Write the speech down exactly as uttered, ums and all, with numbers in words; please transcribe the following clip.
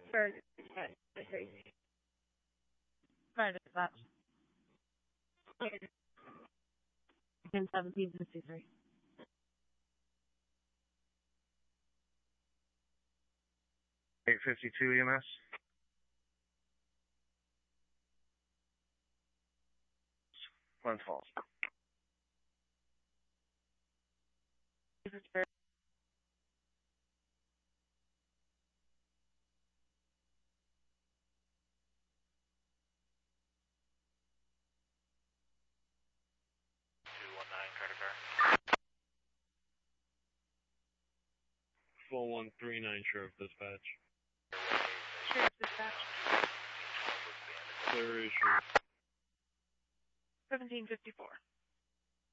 Very good. I hear you. Prior to that. Okay. In seventeen fifty-three. eight fifty-two E M S. Glens Falls. four one three nine Sheriff Dispatch. Sheriff Dispatch. Clear issue. seventeen fifty-four.